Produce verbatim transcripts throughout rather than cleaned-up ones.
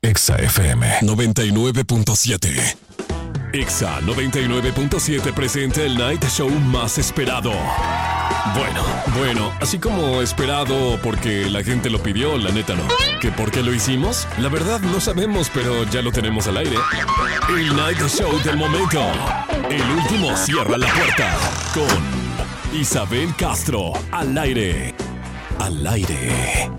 Exa F M noventa y nueve punto siete. Exa noventa y nueve punto siete presenta el Night Show más esperado. Bueno, bueno, así como esperado porque la gente lo pidió, la neta no. ¿Que por qué lo hicimos? La verdad no sabemos, pero ya lo tenemos al aire. El Night Show del momento. El último cierra la puerta. Con Isabel Castro. Al aire. Al aire.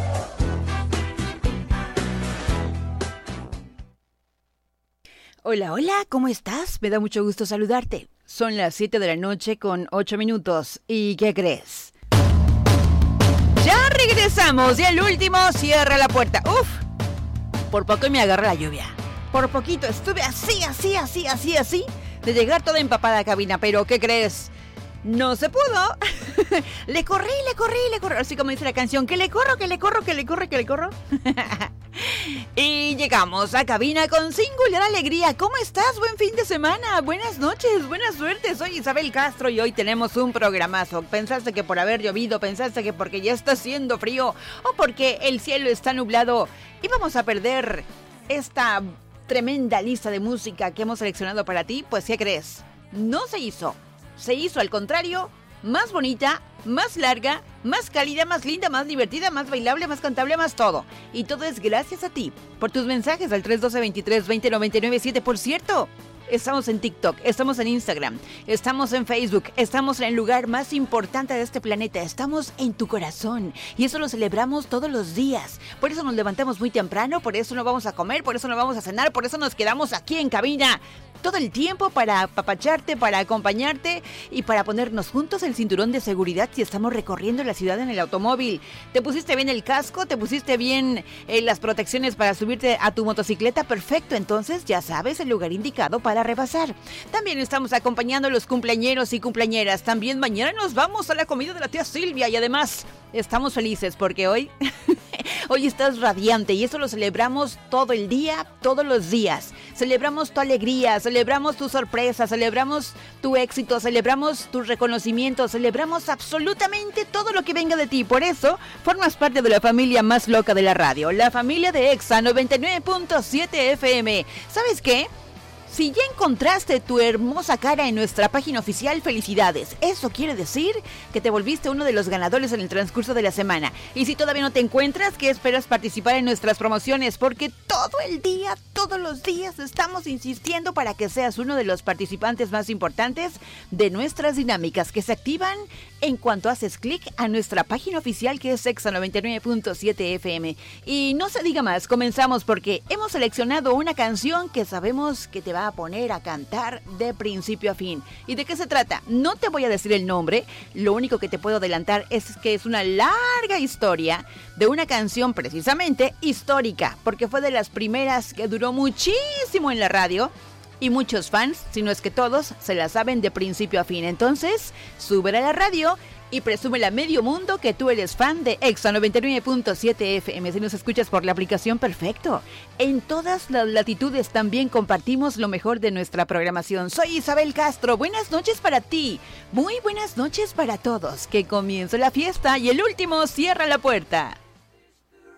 Hola, hola, ¿cómo estás? Me da mucho gusto saludarte. Son las siete de la noche con ocho minutos. ¿Y qué crees? ¡Ya regresamos! Y el último cierra la puerta. ¡Uf! Por poco me agarra la lluvia. Por poquito estuve así, así, así, así, así, de llegar toda empapada a la cabina. Pero, ¿qué crees? No se pudo. Le corrí, le corrí, le corrí. Así como dice la canción, que le corro, que le corro, que le corro, que le corro. Y llegamos a cabina con singular alegría. ¿Cómo estás? Buen fin de semana. Buenas noches, buena suerte. Soy Isabel Castro y hoy tenemos un programazo. ¿Pensaste que por haber llovido, pensaste que porque ya está haciendo frío o porque el cielo está nublado íbamos a perder esta tremenda lista de música que hemos seleccionado para ti? Pues, ¿qué crees? No se hizo. Se hizo al contrario, más bonita, más larga, más cálida, más linda, más divertida, más bailable, más cantable, más todo. Y todo es gracias a ti, por tus mensajes al tres uno dos, veintitrés, veinte, noventa y nueve siete. Por cierto, estamos en TikTok, estamos en Instagram, estamos en Facebook, estamos en el lugar más importante de este planeta, estamos en tu corazón. Y eso lo celebramos todos los días. Por eso nos levantamos muy temprano, por eso no vamos a comer, por eso no vamos a cenar, por eso nos quedamos aquí en cabina todo el tiempo para apapacharte, para acompañarte y para ponernos juntos el cinturón de seguridad si estamos recorriendo la ciudad en el automóvil. ¿Te pusiste bien el casco? ¿Te pusiste bien eh, las protecciones para subirte a tu motocicleta? Perfecto, entonces ya sabes el lugar indicado para rebasar. También estamos acompañando a los cumpleañeros y cumpleañeras. También mañana nos vamos a la comida de la tía Silvia y además estamos felices porque hoy... Hoy estás radiante y eso lo celebramos todo el día, todos los días. Celebramos tu alegría, celebramos tu sorpresa, celebramos tu éxito, celebramos tu reconocimiento, celebramos absolutamente todo lo que venga de ti. Por eso, formas parte de la familia más loca de la radio, la familia de Exa noventa y nueve punto siete F M. ¿Sabes qué? Si ya encontraste tu hermosa cara en nuestra página oficial, felicidades. Eso quiere decir que te volviste uno de los ganadores en el transcurso de la semana. Y si todavía no te encuentras, ¿qué esperas participar en nuestras promociones? Porque todo el día, todos los días estamos insistiendo para que seas uno de los participantes más importantes de nuestras dinámicas que se activan en cuanto haces clic a nuestra página oficial que es Exa noventa y nueve punto siete F M. Y no se diga más, comenzamos porque hemos seleccionado una canción que sabemos que te va a poner a cantar de principio a fin. ¿Y de qué se trata? No te voy a decir el nombre, lo único que te puedo adelantar es que es una larga historia de una canción precisamente histórica, porque fue de las primeras que duró muchísimo en la radio y muchos fans, si no es que todos, se la saben de principio a fin. Entonces, súbela a la radio y presúmela a medio mundo que tú eres fan de Exa noventa y nueve punto siete F M. Si nos escuchas por la aplicación, perfecto. En todas las latitudes también compartimos lo mejor de nuestra programación. Soy Isabel Castro. Buenas noches para ti. Muy buenas noches para todos. Que comience la fiesta y el último cierra la puerta.